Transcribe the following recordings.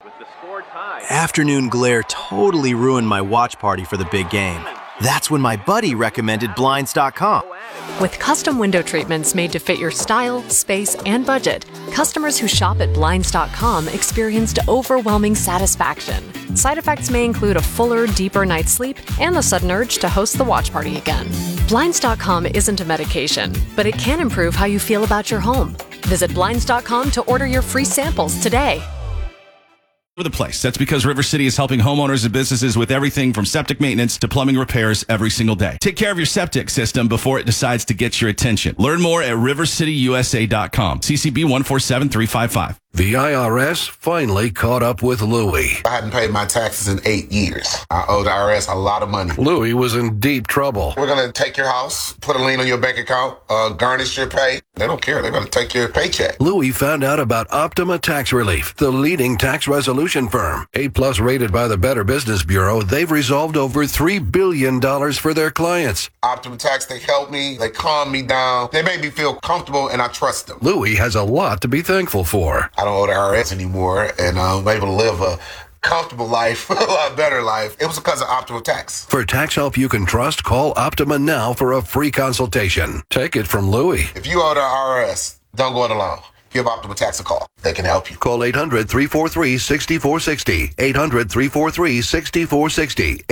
Afternoon glare totally ruined my watch party for the big game. That's when my buddy recommended Blinds.com. With custom window treatments made to fit your style, space, and budget, customers who shop at Blinds.com experienced overwhelming satisfaction. Side effects may include a fuller, deeper night's sleep and the sudden urge to host the watch party again. Blinds.com isn't a medication, but it can improve how you feel about your home. Visit Blinds.com to order your free samples today. Over the place. That's because River City is helping homeowners and businesses with everything from septic maintenance to plumbing repairs every single day. Take care of your septic system before it decides to get your attention. Learn more at rivercityusa.com. CCB 147355. The IRS finally caught up with Louie. I hadn't paid my taxes in 8 years. I owe the IRS a lot of money. Louie was in deep trouble. We're going to take your house, put a lien on your bank account, garnish your pay. They don't care. They're going to take your paycheck. Louie found out about Optima Tax Relief, the leading tax resolution firm. A+ rated by the Better Business Bureau, they've resolved over $3 billion for their clients. Optima Tax, they help me. They calm me down. They make me feel comfortable, and I trust them. Louie has a lot to be thankful for. I don't owe the IRS anymore, and I'm able to live a comfortable life, a lot better life. It was because of Optima Tax. For tax help you can trust, call Optima now for a free consultation. Take it from Louie. If you owe the IRS, don't go it alone. Give Optima Tax a call. They can help you. Call 800-343-6460. 800-343-6460.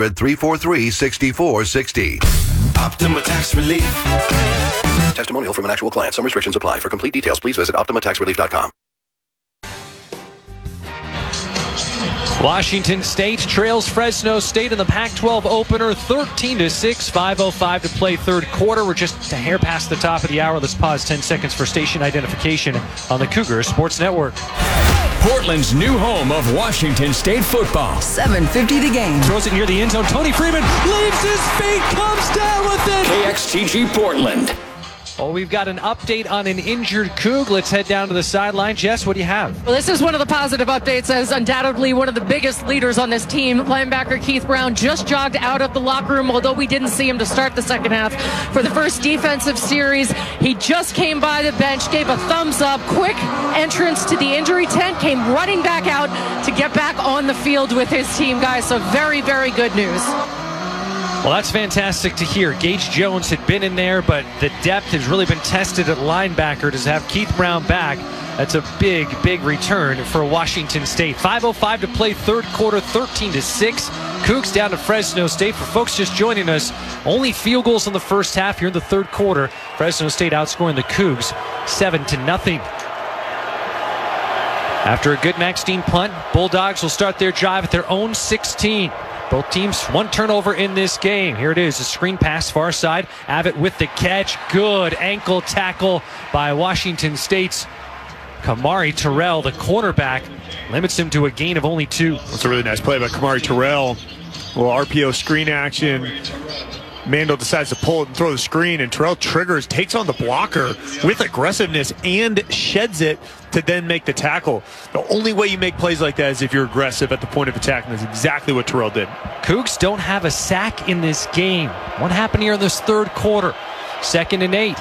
800-343-6460. Optima Tax Relief. Testimonial from an actual client. Some restrictions apply. For complete details, please visit OptimaTaxRelief.com. Washington State trails Fresno State in the Pac-12 opener 13-6, 5:05 to play third quarter. We're just a hair past the top of the hour. Let's pause 10 seconds for station identification on the Cougar Sports Network. Portland's new home of Washington State football. 7:50 the game. Throws it near the end zone. Tony Freeman leaves his feet, comes down with it. KXTG Portland. Oh, we've got an update on an injured Coug. Let's head down to the sideline. Jess, what do you have? Well, this is one of the positive updates, as undoubtedly one of the biggest leaders on this team. Linebacker Keith Brown just jogged out of the locker room, although we didn't see him to start the second half for the first defensive series. He just came by the bench, gave a thumbs up, quick entrance to the injury tent, came running back out to get back on the field with his team, guys. So very, very good news. Well, that's fantastic to hear. Gage Jones had been in there, but the depth has really been tested at linebacker. To have Keith Brown back, that's a big, big return for Washington State. 5:05 to play third quarter, 13-6. Cougs down to Fresno State. For folks just joining us, only field goals in the first half here in the third quarter. Fresno State outscoring the Cougs 7-0. After a good Max Dean punt, Bulldogs will start their drive at their own 16. Both teams one turnover in this game. Here it is, a screen pass far side. Abbott with the catch. Good ankle tackle by Washington State's Kamari Terrell, the cornerback, limits him to a gain of only 2. That's a really nice play by Kamari Terrell. A little RPO screen action. Mandel decides to pull it and throw the screen, and Terrell triggers, takes on the blocker with aggressiveness, and sheds it to then make the tackle. The only way you make plays like that is if you're aggressive at the point of attack, and that's exactly what Terrell did. Cougs don't have a sack in this game. What happened here in this third quarter? 2nd and 8.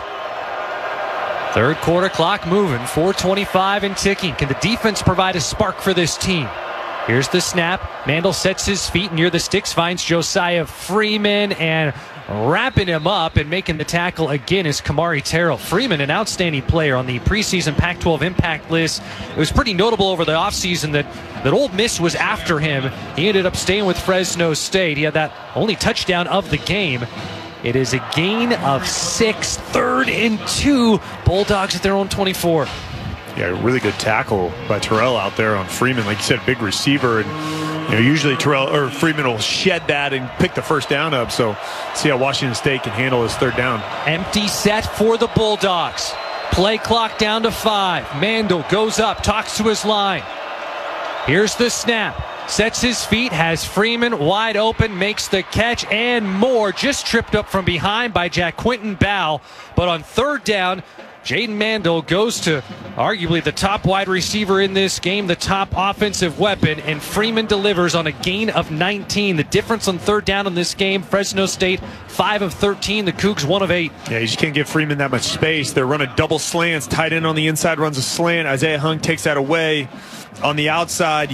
Third quarter clock moving, 4:25 and ticking. Can the defense provide a spark for this team? Here's the snap. Mandel sets his feet near the sticks, finds Josiah Freeman, and wrapping him up and making the tackle again is Kamari Terrell. Freeman, an outstanding player on the preseason Pac-12 impact list. It was pretty notable over the offseason that Ole Miss was after him. He ended up staying with Fresno State. He had that only touchdown of the game. It is a gain of 6, 3rd and 2. Bulldogs at their own 24. Yeah, really good tackle by Terrell out there on Freeman. Like you said, big receiver, and usually Terrell or Freeman will shed that and pick the first down up. So see how Washington State can handle his third down. Empty set for the Bulldogs. Play clock down to 5. Mandel goes up, talks to his line. Here's the snap. Sets his feet, has Freeman wide open, makes the catch, and more. Just tripped up from behind by Jack Quinton Bow. But on third down, Jaden Mandel goes to arguably the top wide receiver in this game, the top offensive weapon, and Freeman delivers on a gain of 19. The difference on third down in this game, Fresno State 5 of 13, the Cougs 1 of 8. Yeah, you just can't give Freeman that much space. They're running double slants. Tight end on the inside runs a slant. Isaiah Hung takes that away on the outside.